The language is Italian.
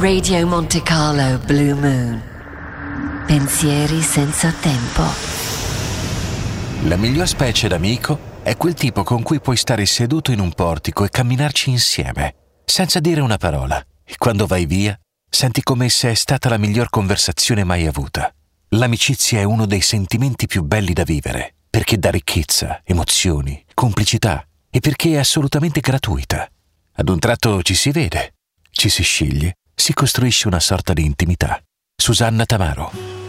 Radio Monte Carlo Blue Moon. Pensieri senza tempo. La miglior specie d'amico è quel tipo con cui puoi stare seduto in un portico e camminarci insieme, senza dire una parola. E quando vai via, senti come se è stata la miglior conversazione mai avuta. L'amicizia è uno dei sentimenti più belli da vivere, perché dà ricchezza, emozioni, complicità e perché è assolutamente gratuita. Ad un tratto ci si vede, ci si sceglie, si costruisce una sorta di intimità. Susanna Tamaro.